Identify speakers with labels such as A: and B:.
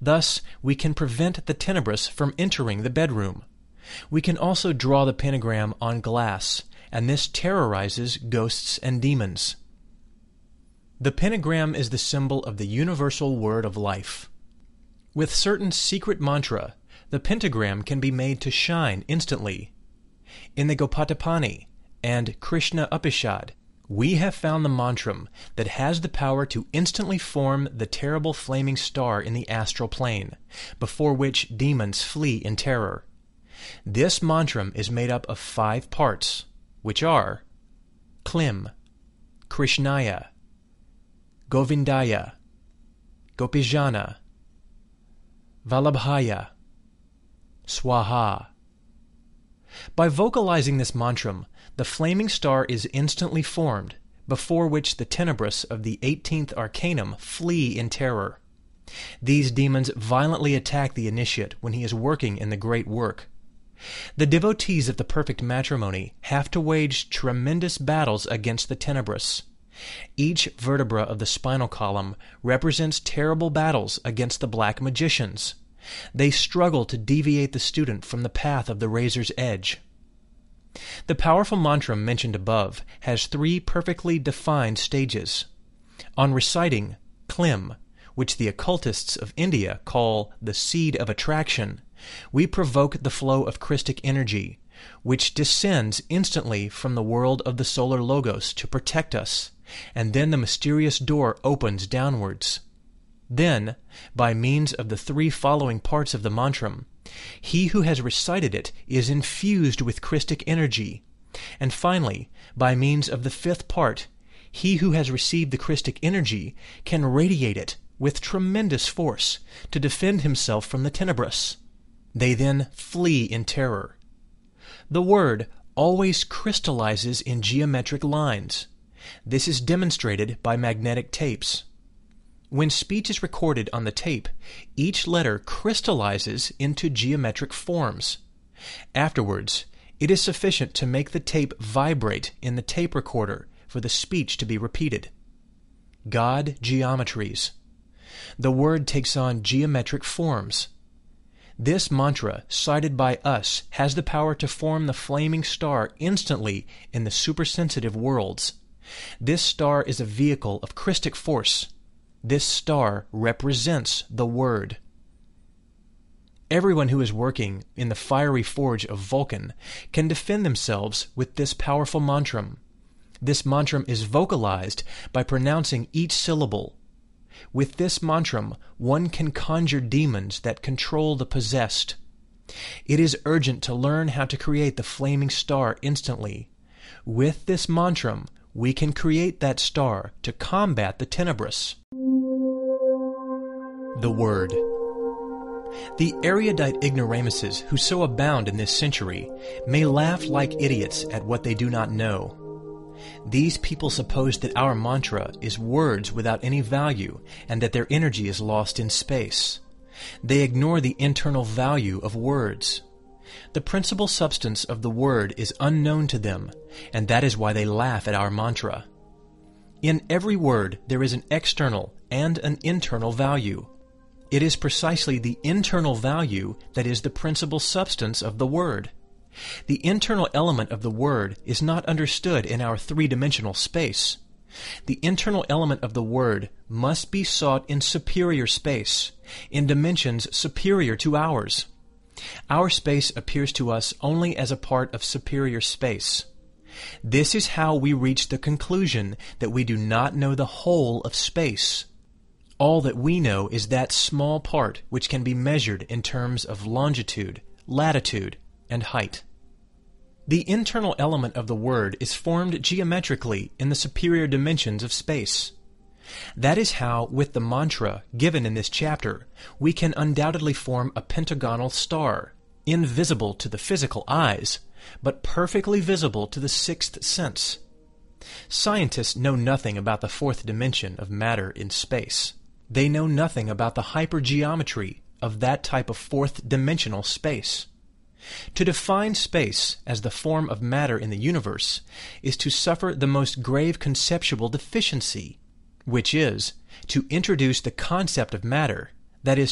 A: Thus, we can prevent the Tenebris from entering the bedroom. We can also draw the pentagram on glass, and this terrorizes ghosts and demons. The pentagram is the symbol of the universal word of life. With certain secret mantra, the pentagram can be made to shine instantly. In the Gopatapani and Krishna Upnishad, we have found the mantram that has the power to instantly form the terrible flaming star in the astral plane, before which demons flee in terror. This mantram is made up of 5 parts, which are Klim, Krishnaya, Govindaya, Gopijana, Vallabhaya, Swaha. By vocalizing this mantram, the flaming star is instantly formed, before which the Tenebris of the 18th arcanum flee in terror. These demons violently attack the initiate when he is working in the great work. The devotees of the perfect matrimony have to wage tremendous battles against the Tenebris. Each vertebra of the spinal column represents terrible battles against the black magicians. They struggle to deviate the student from the path of the razor's edge. The powerful mantra mentioned above has 3 perfectly defined stages. On reciting Klim, which the occultists of India call the seed of attraction, we provoke the flow of Christic energy, which descends instantly from the world of the solar logos to protect us, and then the mysterious door opens downwards. Then, by means of the 3 following parts of the mantram, he who has recited it is infused with Christic energy, and finally, by means of the 5th part, he who has received the Christic energy can radiate it with tremendous force to defend himself from the Tenebris. They then flee in terror. The word always crystallizes in geometric lines. This is demonstrated by magnetic tapes. When speech is recorded on the tape, each letter crystallizes into geometric forms. Afterwards, it is sufficient to make the tape vibrate in the tape recorder for the speech to be repeated. God geometries. The word takes on geometric forms. This mantra, cited by us, has the power to form the flaming star instantly in the supersensitive worlds. This star is a vehicle of Christic force. This star represents the Word. Everyone who is working in the fiery forge of Vulcan can defend themselves with this powerful mantram. This mantram is vocalized by pronouncing each syllable. With this mantram, one can conjure demons that control the possessed. It is urgent to learn how to create the flaming star instantly. With this mantram, we can create that star to combat the Tenebris. The Word. The erudite ignoramuses who so abound in this century may laugh like idiots at what they do not know. These people suppose that our mantra is words without any value and that their energy is lost in space. They ignore the internal value of words. The principal substance of the word is unknown to them, and that is why they laugh at our mantra. In every word there is an external and an internal value. It is precisely the internal value that is the principal substance of the word. The internal element of the word is not understood in our 3-dimensional space. The internal element of the word must be sought in superior space, in dimensions superior to ours. Our space appears to us only as a part of superior space. This is how we reach the conclusion that we do not know the whole of space. All that we know is that small part which can be measured in terms of longitude, latitude, and height. The internal element of the word is formed geometrically in the superior dimensions of space. That is how, with the mantra given in this chapter, we can undoubtedly form a pentagonal star, invisible to the physical eyes, but perfectly visible to the 6th sense. Scientists know nothing about the 4th dimension of matter in space. They know nothing about the hypergeometry of that type of 4th dimensional space. To define space as the form of matter in the universe is to suffer the most grave conceptual deficiency, which is to introduce the concept of matter, that is